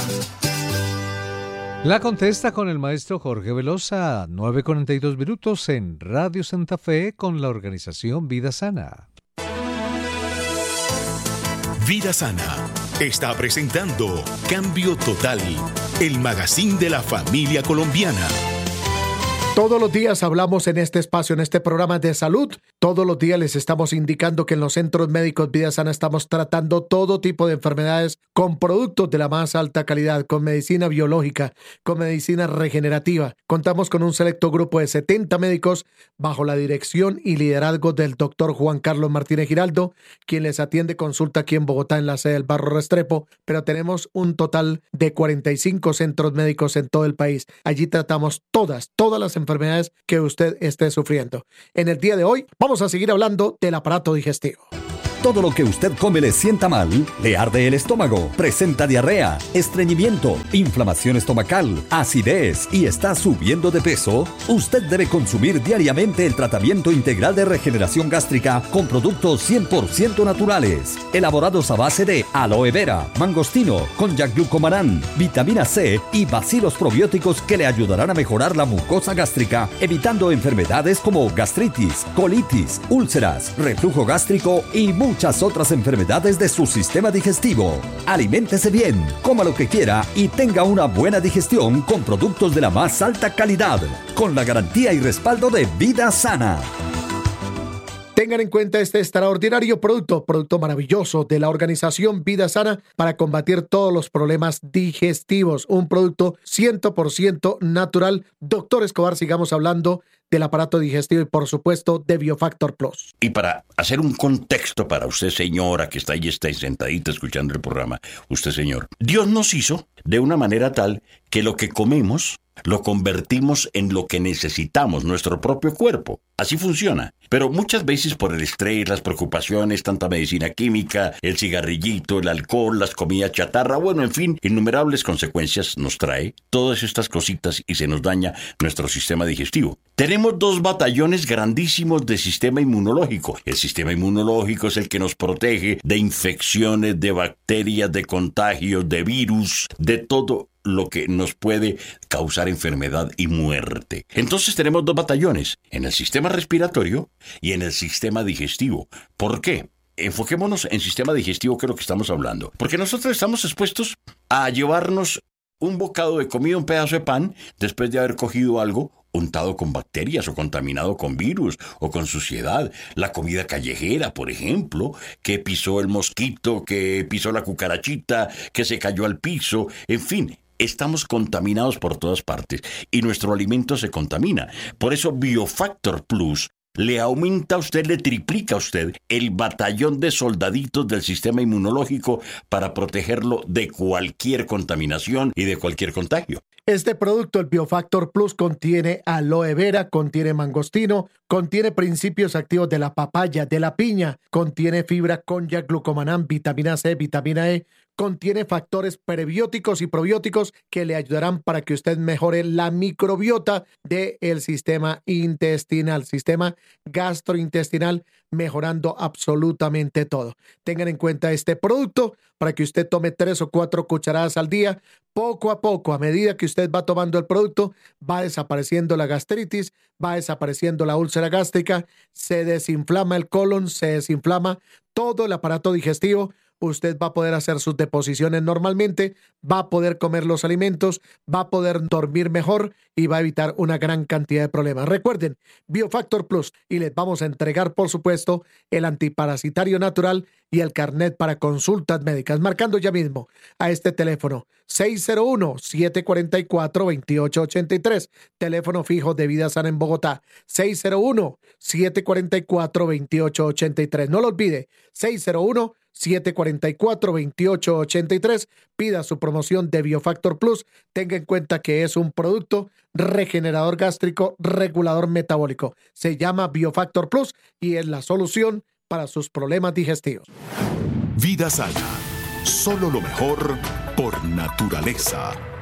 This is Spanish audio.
La contesta con el maestro Jorge Velosa, 9:42 en Radio Santa Fe con la organización Vida Sana. Vida Sana está presentando Cambio Total, el magazine de la familia colombiana. Todos los días hablamos en este espacio, en este programa de salud. Todos los días les estamos indicando que en los centros médicos Vida Sana estamos tratando todo tipo de enfermedades con productos de la más alta calidad, con medicina biológica, con medicina regenerativa. Contamos con un selecto grupo de 70 médicos bajo la dirección y liderazgo del doctor Juan Carlos Martínez Giraldo, quien les atiende consulta aquí en Bogotá en la sede del Barrio Restrepo, pero tenemos un total de 45 centros médicos en todo el país. Allí tratamos todas las enfermedades que usted esté sufriendo. En el día de hoy vamos a seguir hablando del aparato digestivo. Todo lo que usted come le sienta mal, le arde el estómago, presenta diarrea, estreñimiento, inflamación estomacal, acidez y está subiendo de peso, usted debe consumir diariamente el tratamiento integral de regeneración gástrica con productos 100% naturales, elaborados a base de aloe vera, mangostino, konjac glucomanán, vitamina C y bacilos probióticos que le ayudarán a mejorar la mucosa gástrica, evitando enfermedades como gastritis, colitis, úlceras, reflujo gástrico y muchas otras enfermedades de su sistema digestivo. Aliméntese bien, coma lo que quiera y tenga una buena digestión con productos de la más alta calidad, con la garantía y respaldo de Vida Sana. Tengan en cuenta este extraordinario producto maravilloso de la organización Vida Sana para combatir todos los problemas digestivos. Un producto 100% natural. Doctor Escobar, sigamos hablando del aparato digestivo y, por supuesto, de Biofactor Plus. Y para hacer un contexto para usted, señora, que está ahí sentadita escuchando el programa, usted, señor, Dios nos hizo de una manera tal que lo que comemos lo convertimos en lo que necesitamos, nuestro propio cuerpo. Así funciona. Pero muchas veces por el estrés, las preocupaciones, tanta medicina química, el cigarrillito, el alcohol, las comidas chatarra, bueno, en fin, innumerables consecuencias nos trae todas estas cositas y se nos daña nuestro sistema digestivo. Tenemos 2 batallones grandísimos de sistema inmunológico. El sistema inmunológico es el que nos protege de infecciones, de bacterias, de contagios, de virus, de todo lo que nos puede causar enfermedad y muerte. Entonces tenemos 2 batallones, en el sistema respiratorio y en el sistema digestivo. ¿Por qué? Enfoquémonos en sistema digestivo, que es lo que estamos hablando. Porque nosotros estamos expuestos a llevarnos un bocado de comida, un pedazo de pan, después de haber cogido algo untado con bacterias o contaminado con virus o con suciedad. La comida callejera, por ejemplo, que pisó el mosquito, que pisó la cucarachita, que se cayó al piso, en fin. Estamos contaminados por todas partes y nuestro alimento se contamina. Por eso Biofactor Plus le aumenta a usted, le triplica a usted el batallón de soldaditos del sistema inmunológico para protegerlo de cualquier contaminación y de cualquier contagio. Este producto, el Biofactor Plus, contiene aloe vera, contiene mangostino, contiene principios activos de la papaya, de la piña, contiene fibra, konjac, glucomanán, vitamina C, vitamina E, contiene factores prebióticos y probióticos que le ayudarán para que usted mejore la microbiota del sistema intestinal, sistema gastrointestinal, mejorando absolutamente todo. Tengan en cuenta este producto para que usted tome 3 o 4 cucharadas al día. Poco a poco, a medida que usted va tomando el producto, va desapareciendo la gastritis, va desapareciendo la úlcera gástrica, se desinflama el colon, se desinflama todo el aparato digestivo. Usted va a poder hacer sus deposiciones normalmente, va a poder comer los alimentos, va a poder dormir mejor y va a evitar una gran cantidad de problemas. Recuerden, Biofactor Plus, y les vamos a entregar, por supuesto, el antiparasitario natural y el carnet para consultas médicas, marcando ya mismo a este teléfono 601-744-2883, teléfono fijo de Vida Sana en Bogotá, 601-744-2883. No lo olvide, 601-744-2883. Pida su promoción de Biofactor Plus. Tenga en cuenta que es un producto regenerador gástrico, regulador metabólico. Se llama Biofactor Plus y es la solución para sus problemas digestivos. Vida Sana. Solo lo mejor por naturaleza.